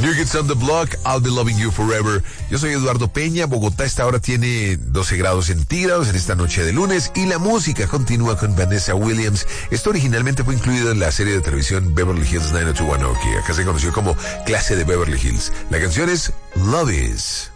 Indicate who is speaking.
Speaker 1: New Kids on the Block, I'll Be Loving You Forever. Yo soy Eduardo Peña. Bogotá esta hora tiene 12 grados centígrados en esta noche de lunes y la música continúa con Vanessa Williams. Esto originalmente fue incluido en la serie de televisión Beverly Hills 90210, que acá se conoció como Clase de Beverly Hills. La canción es Love Is.